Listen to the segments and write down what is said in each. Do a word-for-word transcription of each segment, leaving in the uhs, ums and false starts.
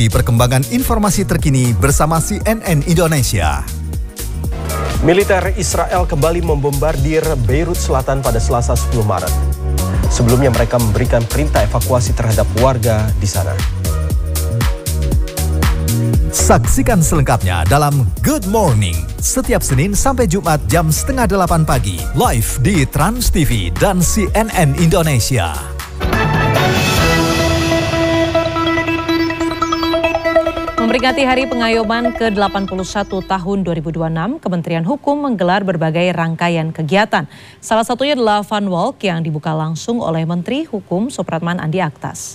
Ikuti perkembangan informasi terkini bersama C N N Indonesia. Militer Israel kembali membombardir Beirut Selatan pada Selasa sepuluh Maret. Sebelumnya mereka memberikan perintah evakuasi terhadap warga di sana. Saksikan selengkapnya dalam Good Morning setiap Senin sampai Jumat jam setengah delapan pagi live di Trans T V dan C N N Indonesia. Memperingati Hari Pengayoman ke delapan puluh satu tahun dua ribu dua puluh enam, Kementerian Hukum menggelar berbagai rangkaian kegiatan. Salah satunya adalah Fun Walk yang dibuka langsung oleh Menteri Hukum Supratman Andi Aktas.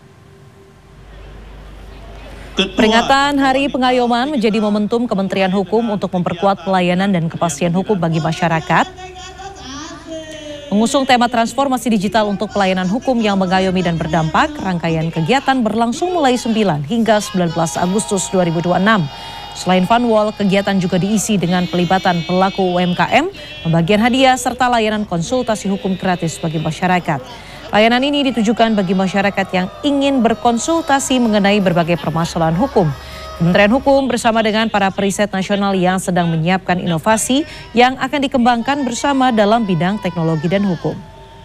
Peringatan Hari Pengayoman menjadi momentum Kementerian Hukum untuk memperkuat pelayanan dan kepastian hukum bagi masyarakat. Mengusung tema transformasi digital untuk pelayanan hukum yang mengayomi dan berdampak, rangkaian kegiatan berlangsung mulai sembilan hingga sembilan belas Agustus dua ribu dua puluh enam. Selain Fun Walk, kegiatan juga diisi dengan pelibatan pelaku U M K M, pembagian hadiah, serta layanan konsultasi hukum gratis bagi masyarakat. Layanan ini ditujukan bagi masyarakat yang ingin berkonsultasi mengenai berbagai permasalahan hukum. Kementerian Hukum bersama dengan para periset nasional yang sedang menyiapkan inovasi yang akan dikembangkan bersama dalam bidang teknologi dan hukum.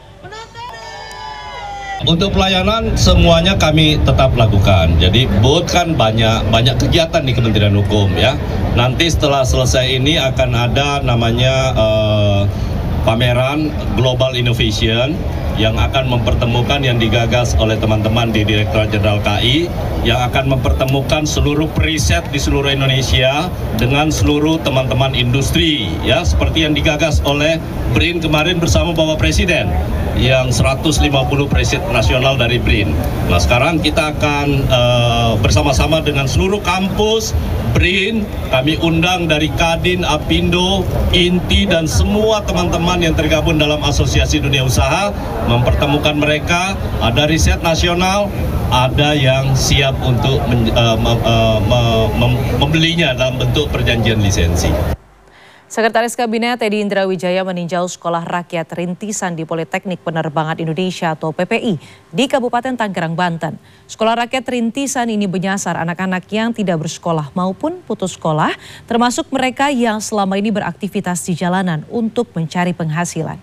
Untuk pelayanan semuanya kami tetap lakukan. Jadi booth kan banyak banyak kegiatan di Kementerian Hukum ya. Nanti setelah selesai ini akan ada namanya uh, pameran Global Innovation yang akan mempertemukan yang digagas oleh teman-teman di Direktorat Jenderal K I yang akan mempertemukan seluruh periset di seluruh Indonesia dengan seluruh teman-teman industri ya, seperti yang digagas oleh B R I N kemarin bersama Bapak Presiden yang seratus lima puluh periset nasional dari B R I N. Nah, sekarang kita akan uh, bersama-sama dengan seluruh kampus B R I N, kami undang dari Kadin, Apindo, Inti dan semua teman-teman yang tergabung dalam Asosiasi Dunia Usaha, mempertemukan mereka. Ada riset nasional, ada yang siap untuk men, uh, mem, uh, mem, membelinya dalam bentuk perjanjian lisensi. Sekretaris Kabinet Teddy Indrawijaya meninjau Sekolah Rakyat Rintisan di Politeknik Penerbangan Indonesia atau P P I di Kabupaten Tangerang, Banten. Sekolah Rakyat Rintisan ini menyasar anak-anak yang tidak bersekolah maupun putus sekolah, termasuk mereka yang selama ini beraktivitas di jalanan untuk mencari penghasilan.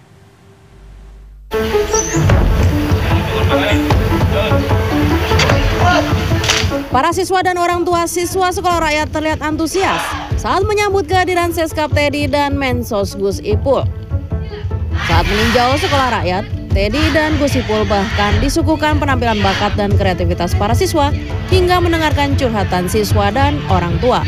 Para siswa dan orang tua siswa Sekolah Rakyat terlihat antusias saat menyambut kehadiran Seskap Teddy dan Mensos Gus Ipul. Saat meninjau Sekolah Rakyat, Teddy dan Gus Ipul bahkan disuguhkan penampilan bakat dan kreativitas para siswa hingga mendengarkan curhatan siswa dan orang tua.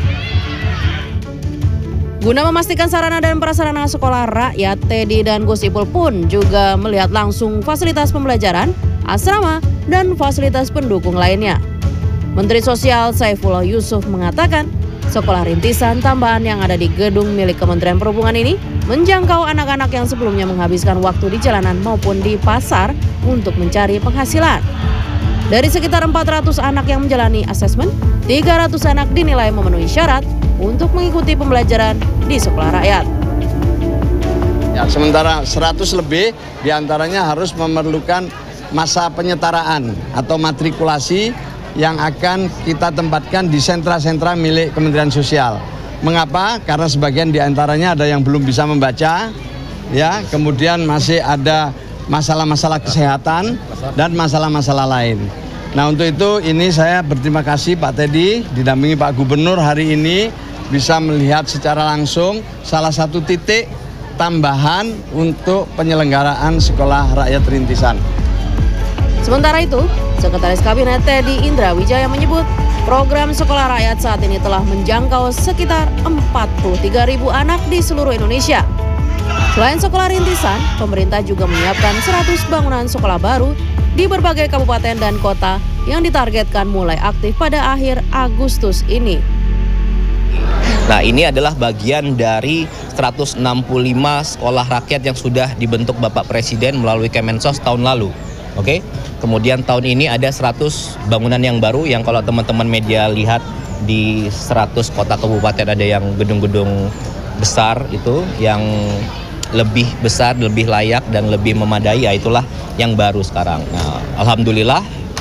Guna memastikan sarana dan prasarana Sekolah Rakyat, Teddy dan Gus Ipul pun juga melihat langsung fasilitas pembelajaran, asrama, dan fasilitas pendukung lainnya. Menteri Sosial Saifullah Yusuf mengatakan, sekolah rintisan tambahan yang ada di gedung milik Kementerian Perhubungan ini menjangkau anak-anak yang sebelumnya menghabiskan waktu di jalanan maupun di pasar untuk mencari penghasilan. Dari sekitar empat ratus anak yang menjalani asesmen, tiga ratus anak dinilai memenuhi syarat untuk mengikuti pembelajaran di Sekolah Rakyat. Ya, sementara seratus lebih diantaranya harus memerlukan masa penyetaraan atau matrikulasi yang akan kita tempatkan di sentra-sentra milik Kementerian Sosial. Mengapa? Karena sebagian diantaranya ada yang belum bisa membaca, ya, kemudian masih ada masalah-masalah kesehatan dan masalah-masalah lain. Nah, untuk itu ini saya berterima kasih Pak Teddy didampingi Pak Gubernur hari ini bisa melihat secara langsung salah satu titik tambahan untuk penyelenggaraan Sekolah Rakyat Rintisan. Sementara itu, Sekretaris Kabinet Teddy Indrawijaya menyebut program Sekolah Rakyat saat ini telah menjangkau sekitar empat puluh tiga ribu anak di seluruh Indonesia. Selain sekolah rintisan, pemerintah juga menyiapkan seratus bangunan sekolah baru di berbagai kabupaten dan kota yang ditargetkan mulai aktif pada akhir Agustus ini. Nah, ini adalah bagian dari seratus enam puluh lima sekolah rakyat yang sudah dibentuk Bapak Presiden melalui Kemensos tahun lalu. Oke, kemudian tahun ini ada seratus bangunan yang baru yang kalau teman-teman media lihat di seratus kota kabupaten ada yang gedung-gedung besar itu yang lebih besar, lebih layak dan lebih memadai, ya itulah yang baru sekarang. Nah, alhamdulillah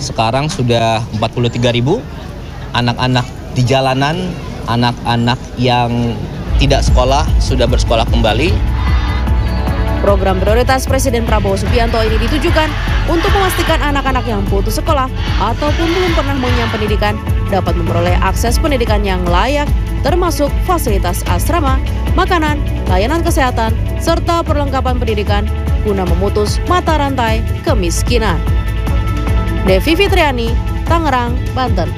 sekarang sudah empat puluh tiga ribu. Anak-anak di jalanan, anak-anak yang tidak sekolah sudah bersekolah kembali. Program prioritas Presiden Prabowo Subianto ini ditujukan untuk memastikan anak-anak yang putus sekolah ataupun belum pernah mengenyam pendidikan dapat memperoleh akses pendidikan yang layak, termasuk fasilitas asrama, makanan, layanan kesehatan, serta perlengkapan pendidikan guna memutus mata rantai kemiskinan. Devi Fitriani, Tangerang, Banten.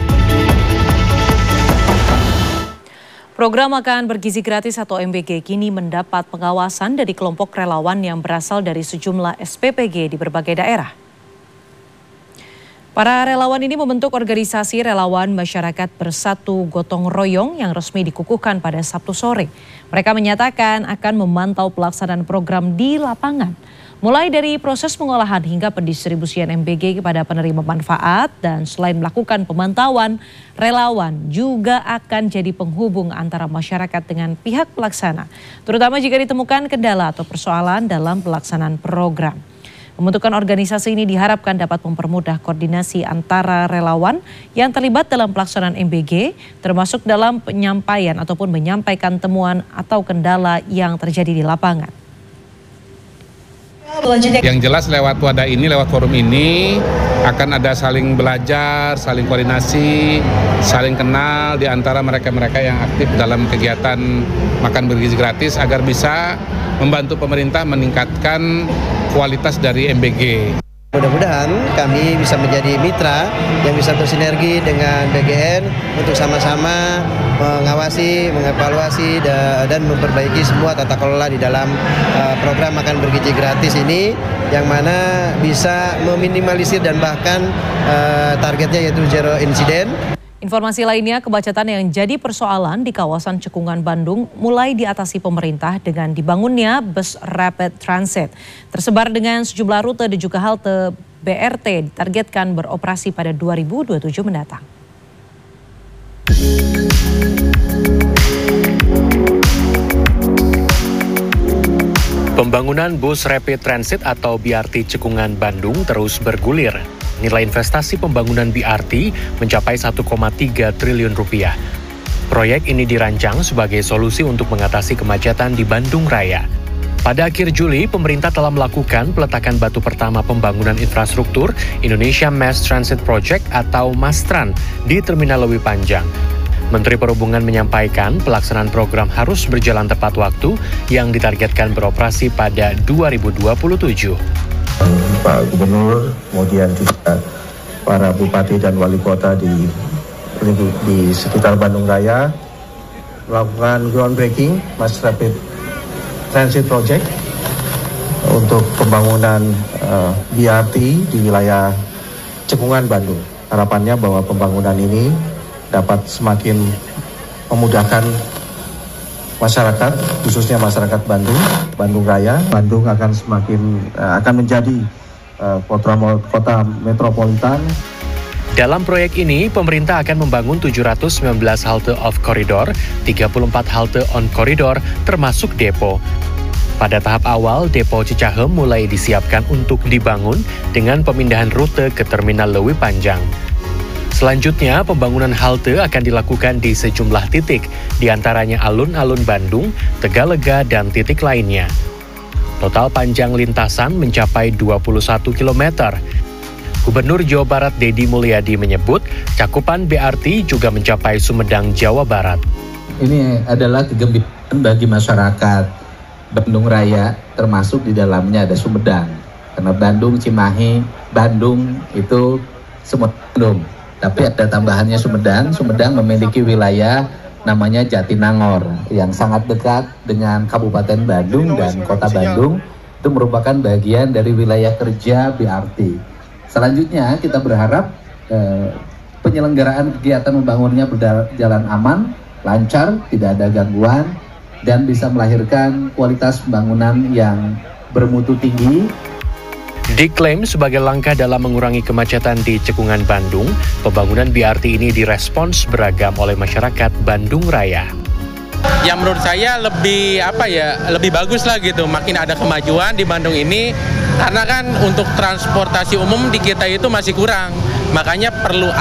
Program Makan Bergizi Gratis atau M B G kini mendapat pengawasan dari kelompok relawan yang berasal dari sejumlah S P P G di berbagai daerah. Para relawan ini membentuk organisasi Relawan Masyarakat Bersatu Gotong Royong yang resmi dikukuhkan pada Sabtu sore. Mereka menyatakan akan memantau pelaksanaan program di lapangan, mulai dari proses pengolahan hingga pendistribusian M B G kepada penerima manfaat, dan selain melakukan pemantauan, relawan juga akan jadi penghubung antara masyarakat dengan pihak pelaksana, terutama jika ditemukan kendala atau persoalan dalam pelaksanaan program. Pembentukan organisasi ini diharapkan dapat mempermudah koordinasi antara relawan yang terlibat dalam pelaksanaan M B G, termasuk dalam penyampaian ataupun menyampaikan temuan atau kendala yang terjadi di lapangan. Yang jelas lewat wadah ini, lewat forum ini akan ada saling belajar, saling koordinasi, saling kenal di antara mereka-mereka yang aktif dalam kegiatan Makan Bergizi Gratis agar bisa membantu pemerintah meningkatkan kualitas dari M B G. Mudah-mudahan kami bisa menjadi mitra yang bisa bersinergi dengan B G N untuk sama-sama mengawasi, mengevaluasi, dan memperbaiki semua tata kelola di dalam program Makan Bergizi Gratis ini, yang mana bisa meminimalisir dan bahkan targetnya yaitu zero incident. Informasi lainnya, kemacetan yang jadi persoalan di kawasan Cekungan Bandung mulai diatasi pemerintah dengan dibangunnya bus rapid transit. Tersebar dengan sejumlah rute dan juga halte B R T ditargetkan beroperasi pada dua ribu dua puluh tujuh mendatang. Pembangunan bus rapid transit atau B R T Cekungan Bandung terus bergulir. Nilai investasi pembangunan B R T mencapai satu koma tiga triliun rupiah. Proyek ini dirancang sebagai solusi untuk mengatasi kemacetan di Bandung Raya. Pada akhir Juli, pemerintah telah melakukan peletakan batu pertama pembangunan infrastruktur Indonesia Mass Transit Project atau MASTRAN di Terminal Lewi Panjang. Menteri Perhubungan menyampaikan pelaksanaan program harus berjalan tepat waktu yang ditargetkan beroperasi pada dua ribu dua puluh tujuh. Pak Gubernur, kemudian juga para bupati dan wali kota di di sekitar Bandung Raya melakukan groundbreaking Mass Rapid Transit Project untuk pembangunan uh, B R T di wilayah Cekungan Bandung. Harapannya bahwa pembangunan ini dapat semakin memudahkan masyarakat, khususnya masyarakat Bandung, Bandung Raya. Bandung akan semakin uh, akan menjadi uh, kota, kota metropolitan. Dalam proyek ini, pemerintah akan membangun tujuh ratus sembilan belas halte off koridor, tiga puluh empat halte on koridor, termasuk depo. Pada tahap awal, depo Cicahem mulai disiapkan untuk dibangun dengan pemindahan rute ke Terminal Lewi Panjang. Selanjutnya, pembangunan halte akan dilakukan di sejumlah titik, diantaranya alun-alun Bandung, Tegalega, dan titik lainnya. Total panjang lintasan mencapai dua puluh satu kilometer. Gubernur Jawa Barat Deddy Mulyadi menyebut cakupan B R T juga mencapai Sumedang, Jawa Barat. Ini adalah kegembiraan bagi masyarakat Bandung Raya, termasuk di dalamnya ada Sumedang. Karena Bandung, Cimahi, Bandung itu semua Bandung. Tapi ada tambahannya Sumedang. Sumedang memiliki wilayah namanya Jatinangor yang sangat dekat dengan Kabupaten Bandung dan Kota Bandung. Itu merupakan bagian dari wilayah kerja B R T. Selanjutnya kita berharap eh, penyelenggaraan kegiatan membangunnya berjalan aman, lancar, tidak ada gangguan, dan bisa melahirkan kualitas pembangunan yang bermutu tinggi. Diklaim sebagai langkah dalam mengurangi kemacetan di Cekungan Bandung, pembangunan B R T ini direspons beragam oleh masyarakat Bandung Raya. Yang menurut saya lebih apa ya, lebih bagus lah gitu, makin ada kemajuan di Bandung ini, karena kan untuk transportasi umum di kita itu masih kurang. Makanya perlu